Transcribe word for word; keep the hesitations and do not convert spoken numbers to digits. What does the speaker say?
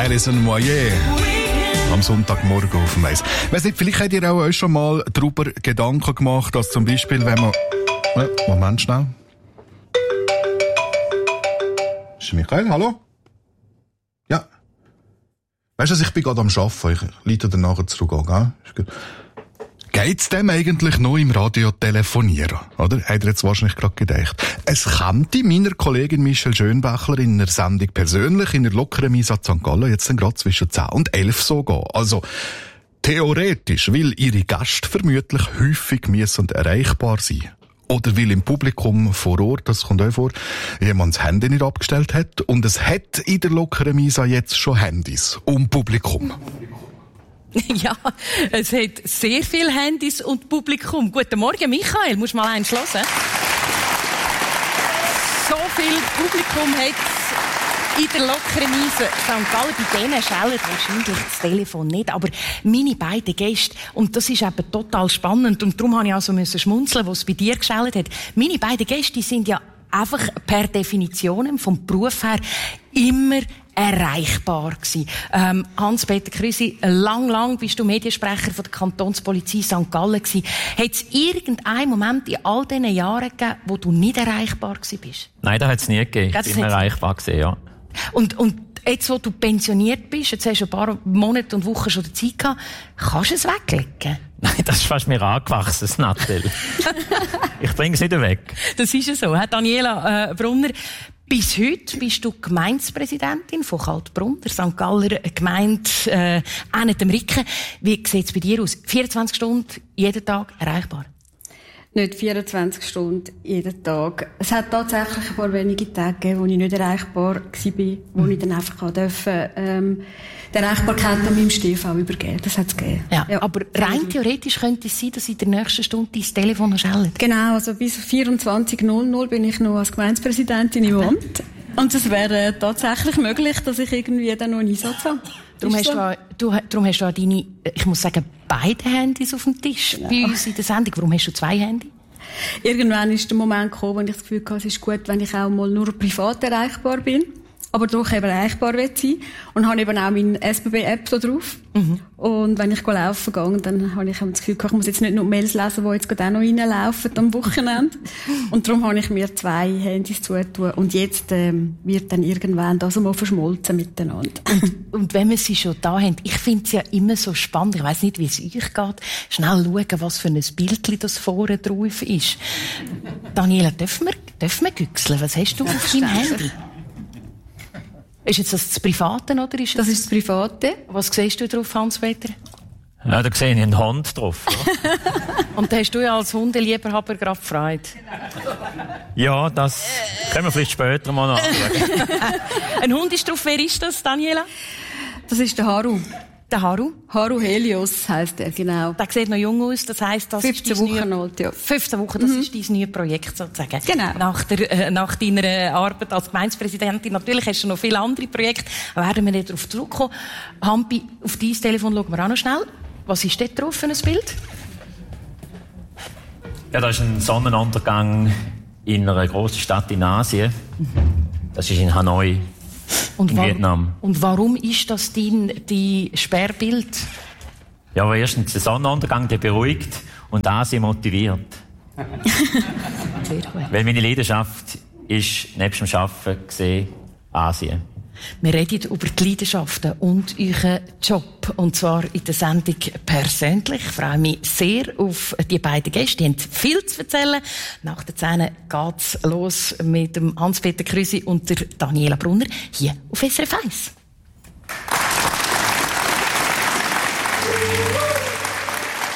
Alison Moyet. Am Sonntagmorgen auf dem Eis. Weiss nicht, vielleicht habt ihr auch euch schon mal darüber Gedanken gemacht, dass zum Beispiel, wenn man... Moment schnell. Ist Michael, hallo? Ja. Weißt du, ich bin gerade am Arbeiten. Ich leite dann nachher zurück an, gell? Ist gut. Geht's dem eigentlich noch im Radio telefonieren? Oder? Hat er jetzt wahrscheinlich gerade gedacht. Es könnte meiner Kollegin Michelle Schönbächler in einer Sendung persönlich in einer lockeren Mise Sankt Gallen jetzt dann gerade zwischen zehn und elf so gehen. Also, theoretisch will ihre Gäste vermutlich häufig müssen erreichbar sein. Oder weil im Publikum vor Ort, das kommt auch vor, jemand das Handy nicht abgestellt hat. Und es hat in der lockeren Misa jetzt schon Handys um Publikum. Ja, es hat sehr viele Handys und Publikum. Guten Morgen, Michael. Musst du mal eins hören? So viel Publikum hat es in der lockeren Misa Sankt Gallen. Bei denen schellt wahrscheinlich das Telefon nicht. Aber meine beiden Gäste, und das ist eben total spannend, und darum musste ich also müssen schmunzeln, was es bei dir geschellt hat. Meine beiden Gäste, die sind ja einfach per Definition vom Beruf her immer erreichbar gewesen. Ähm, Hans-Peter Krüsi, lang, lang bist du Mediensprecher von der Kantonspolizei Sankt Gallen gewesen. Hat es irgendeinen Moment in all diesen Jahren gegeben, wo du nicht erreichbar gewesen bist? Nein, das hat es nie gegeben. Ich bin erreichbar gewesen, ja. Und, und jetzt, wo du pensioniert bist, jetzt hast du ein paar Monate und Wochen schon Zeit gehabt, kannst du es weglegen? Nein, das ist fast mir angewachsen, das Nattel. Ich bringe es nicht weg. Das ist ja so. Daniela äh, Brunner, bis heute bist du Gemeindepräsidentin von Kaltbrunn, der Sankt Galler Gemeinde äh, an dem Ricken. Wie sieht es bei dir aus? vierundzwanzig Stunden, jeden Tag erreichbar? Nicht vierundzwanzig Stunden, jeden Tag. Es hat tatsächlich ein paar wenige Tage gegeben, wo ich nicht erreichbar war, wo mhm. ich dann einfach durfte, ähm, die Erreichbarkeit an meinem Stiefel übergeben. Das hat es gegeben. Ja, ja. Aber rein theoretisch könnte es sein, dass in der nächsten Stunde dein Telefon noch schellt. Genau, also bis vierundzwanzig Uhr null null bin ich noch als Gemeindepräsidentin im Amt. Und es wäre tatsächlich möglich, dass ich irgendwie dann noch einen Einsatz habe. Darum hast, so? du, du, darum hast du auch deine, ich muss sagen, beide Handys auf dem Tisch ja. bei uns in der Sendung. Warum hast du zwei Handys? Irgendwann ist der Moment gekommen, wo ich das Gefühl hatte, es ist gut, wenn ich auch mal nur privat erreichbar bin, aber doch eben erreichbar sein. Und habe eben auch meine S B B-App da drauf. Mhm. Und wenn ich laufen gehe, dann habe ich das Gefühl, ich muss jetzt nicht nur Mails lesen, die jetzt gerade auch noch reinlaufen am Wochenende. Und darum habe ich mir zwei Handys zugetan. Und jetzt ähm, wird dann irgendwann das mal verschmolzen miteinander. Und, und wenn wir sie schon da haben, ich finde es ja immer so spannend, ich weiss nicht, wie es euch geht, schnell schauen, was für ein Bildchen das vorne drauf ist. Daniela, dürfen wir, dürfen wir güchseln? Was hast du ja, auf deinem Handy? Ist jetzt das das Private, oder? Ist das ist das Private. Was siehst du drauf, Hans-Peter? Ja, da sehe ich einen Hund drauf. Ja. Und da hast du ja als Hundeliebhaber gerade Freude. Ja, das können wir vielleicht später mal nachschauen. Ein Hund ist drauf. Wer ist das, Daniela? Das ist der Haru. Der Haru? Haru Helios heisst er, genau. Der sieht noch jung aus, das heisst, das fünfzehn ist Wochen neue, alt, ja. fünfzehn Wochen, das mhm. ist dein neues Projekt sozusagen. Genau. Nach, der, äh, nach deiner Arbeit als Gemeindepräsidentin. Natürlich hast du noch viele andere Projekte, da werden wir nicht darauf zurückkommen. Hampi, auf dein Telefon schauen wir auch noch schnell. Was ist dort drauf für ein Bild? Ja, das ist ein Sonnenuntergang in einer grossen Stadt in Asien. Das ist in Hanoi. Und in warum, Vietnam. Und warum ist das dein, dein Sperrbild? Ja, aber erstens, der Sonnenuntergang, der beruhigt und Asien motiviert. Sehr gut. Weil meine Leidenschaft ist, nebst dem Arbeiten gesehen, Asien. Wir reden über die Leidenschaften und euren Job. Und zwar in der Sendung persönlich. Ich freue mich sehr auf die beiden Gäste. Die haben viel zu erzählen. Nach der Szene geht's los mit dem Hans-Peter Krüsi und der Daniela Brunner hier auf S R F eins.